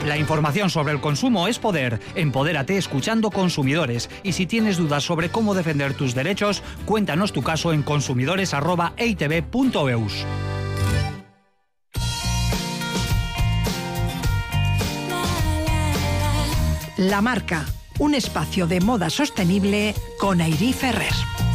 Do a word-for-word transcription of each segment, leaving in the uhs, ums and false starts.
La información sobre el consumo es poder. Empodérate escuchando Consumidores. Y si tienes dudas sobre cómo defender tus derechos, cuéntanos tu caso en consumidores arroba e i te be punto eus. La Marca, un espacio de moda sostenible con Airí Ferrer.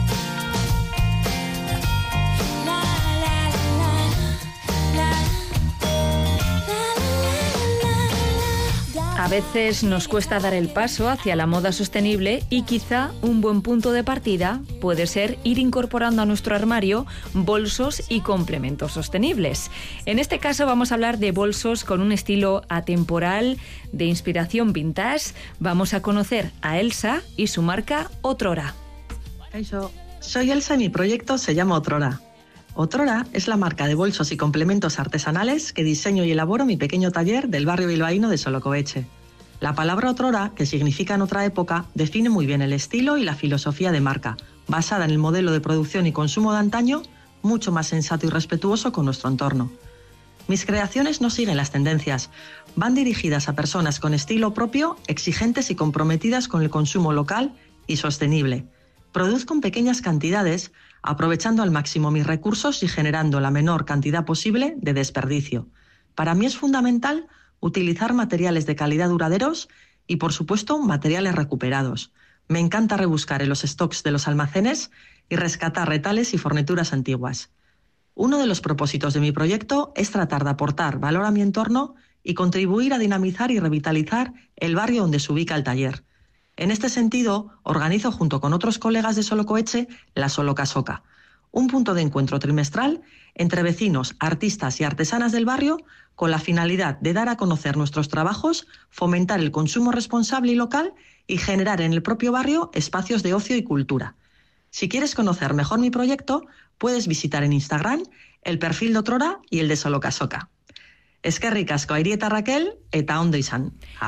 A veces nos cuesta dar el paso hacia la moda sostenible y quizá un buen punto de partida puede ser ir incorporando a nuestro armario bolsos y complementos sostenibles. En este caso vamos a hablar de bolsos con un estilo atemporal, de inspiración vintage. Vamos a conocer a Elsa y su marca Otrora. Eso. Soy Elsa y mi proyecto se llama Otrora. Otrora es la marca de bolsos y complementos artesanales que diseño y elaboro en mi pequeño taller del barrio bilbaíno de Solocobeche. La palabra Otrora, que significa en otra época, define muy bien el estilo y la filosofía de marca, basada en el modelo de producción y consumo de antaño, mucho más sensato y respetuoso con nuestro entorno. Mis creaciones no siguen las tendencias, van dirigidas a personas con estilo propio, exigentes y comprometidas con el consumo local y sostenible. Produzco en pequeñas cantidades, aprovechando al máximo mis recursos y generando la menor cantidad posible de desperdicio. Para mí es fundamental utilizar materiales de calidad duraderos y, por supuesto, materiales recuperados. Me encanta rebuscar en los stocks de los almacenes y rescatar retales y fornituras antiguas. Uno de los propósitos de mi proyecto es tratar de aportar valor a mi entorno y contribuir a dinamizar y revitalizar el barrio donde se ubica el taller. En este sentido, organizo junto con otros colegas de Solocoeche la Solocasoca, un punto de encuentro trimestral entre vecinos, artistas y artesanas del barrio con la finalidad de dar a conocer nuestros trabajos, fomentar el consumo responsable y local y generar en el propio barrio espacios de ocio y cultura. Si quieres conocer mejor mi proyecto, puedes visitar en Instagram el perfil de Otrora y el de Solocasoca. Eskerrik asko Airí eta Raquel, eta ondo izan.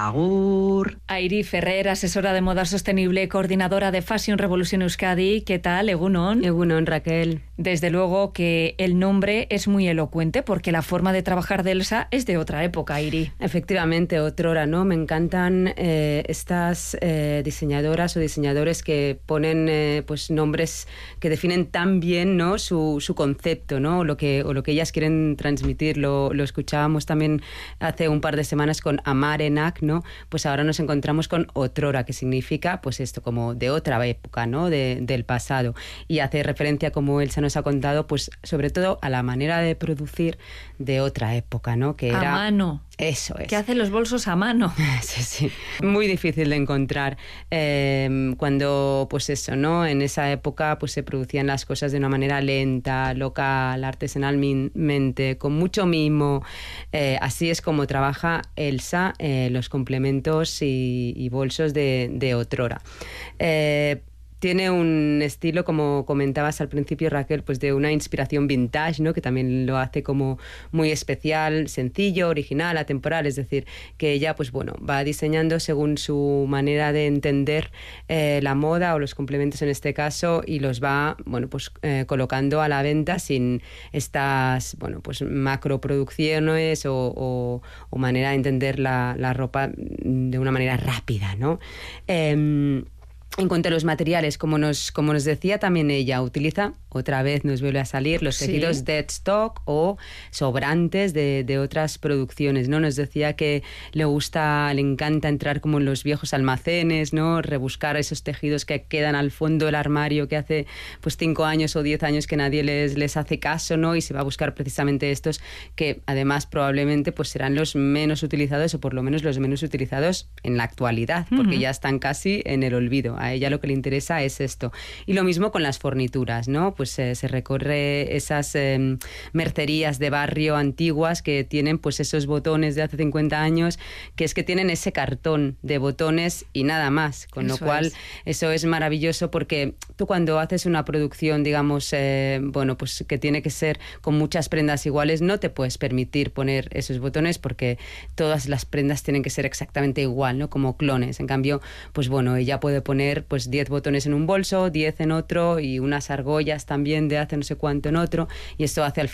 Agur. Airí Ferrer, asesora de moda sostenible, coordinadora de Fashion Revolution Euskadi. ¿Qué tal, Egunon? Egunon, Raquel. Desde luego que el nombre es muy elocuente porque la forma de trabajar de Elsa es de otra época, Airí. Efectivamente, otrora, ¿no? Me encantan eh, estas eh, diseñadoras o diseñadores que ponen eh, pues nombres que definen tan bien, ¿no? su, su concepto, ¿no? O lo que, o lo que ellas quieren transmitir. Lo, lo escuchábamos también hace un par de semanas con Amarenak, ¿no? Pues ahora nos encontramos con Otrora, que significa pues esto, como de otra época, ¿no? De, del pasado. Y hace referencia, como Elsa nos ha contado, pues sobre todo a la manera de producir de otra época, ¿no? Que era a mano. Eso es. Que hacen los bolsos a mano. Sí, sí. Muy difícil de encontrar. Eh, cuando, pues eso, ¿no? En esa época pues se producían las cosas de una manera lenta, local, artesanalmente, con mucho mimo. Eh, así es como trabaja Elsa eh, los complementos y, y bolsos de, de Otrora. Eh, Tiene un estilo, como comentabas al principio, Raquel, pues de una inspiración vintage, ¿no? Que también lo hace como muy especial, sencillo, original, atemporal. Es decir, que ella, pues bueno, va diseñando según su manera de entender eh, la moda o los complementos en este caso, y los va, bueno, pues eh, colocando a la venta sin estas, bueno, pues macroproducciones o, o, o manera de entender la, la ropa de una manera rápida, ¿no? Eh, En cuanto a los materiales, como nos, como nos decía también ella, utiliza, otra vez nos vuelve a salir, los sí. tejidos dead stock o sobrantes de, de otras producciones, ¿no? Nos decía que le gusta, le encanta entrar como en los viejos almacenes, ¿no? Rebuscar esos tejidos que quedan al fondo del armario, que hace pues cinco años o diez años que nadie les, les hace caso, ¿no? Y se va a buscar precisamente estos que además probablemente pues serán los menos utilizados, o por lo menos los menos utilizados en la actualidad, porque uh-huh. ya están casi en el olvido. A ella lo que le interesa es esto. Y lo mismo con las fornituras, ¿no? Pues eh, se recorre esas eh, mercerías de barrio antiguas que tienen pues esos botones de hace cincuenta años, que es que tienen ese cartón de botones y nada más. Con eso lo cual, es. eso es maravilloso, porque tú cuando haces una producción, digamos, eh, bueno, pues que tiene que ser con muchas prendas iguales, no te puedes permitir poner esos botones porque todas las prendas tienen que ser exactamente igual, ¿no? Como clones. En cambio, pues bueno, ella puede poner pues diez botones en un bolso, diez en otro y unas argollas también de hace no sé cuánto en otro, y esto hace al